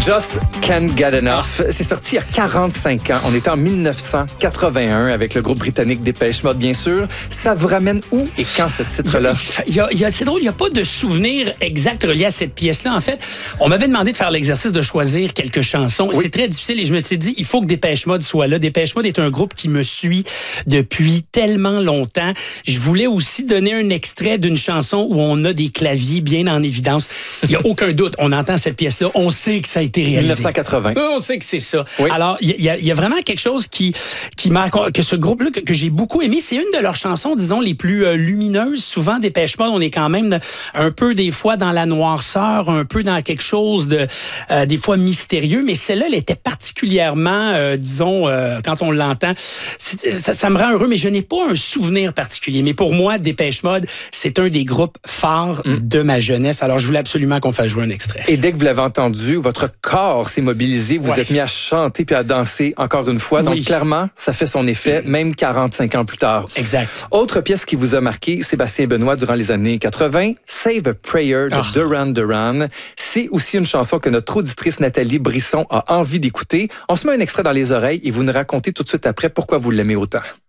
Just Can't Get Enough. C'est sorti il y a 45 ans. On était en 1981 avec le groupe britannique Dépêche Mode, bien sûr. Ça vous ramène où et quand ce titre-là? C'est drôle, il n'y a pas de souvenir exact relié à cette pièce-là. En fait, on m'avait demandé de faire l'exercice de choisir quelques chansons. Oui. C'est très difficile et je me suis dit, il faut que Dépêche Mode soit là. Dépêche Mode est un groupe qui me suit depuis tellement longtemps. Je voulais aussi donner un extrait d'une chanson où on a des claviers bien en évidence. Il n'y a aucun doute. On entend cette pièce-là. On sait que ça a été réalisé. 1980. On sait que c'est ça. Oui. Alors, il y a vraiment quelque chose qui que ce groupe-là, que j'ai beaucoup aimé. C'est une de leurs chansons, disons, les plus lumineuses. Souvent, Dépêche Mode, on est quand même un peu, des fois, dans la noirceur, un peu dans quelque chose de, des fois, mystérieux. Mais celle-là, elle était particulièrement, disons, quand on l'entend, ça me rend heureux, mais je n'ai pas un souvenir particulier. Mais pour moi, Dépêche Mode, c'est un des groupes phares de ma jeunesse. Alors, je voulais absolument qu'on fasse jouer un extrait. Et dès que vous l'avez entendu, votre corps s'est mobilisé, vous êtes mis à chanter puis à danser encore une fois. Donc, clairement, ça fait son effet, même 45 ans plus tard. Exact. Autre pièce qui vous a marqué, Sébastien Benoît, durant les années 80, Save a Prayer de Duran Duran. C'est aussi une chanson que notre auditrice Nathalie Brisson a envie d'écouter. On se met un extrait dans les oreilles et vous nous racontez tout de suite après pourquoi vous l'aimez autant.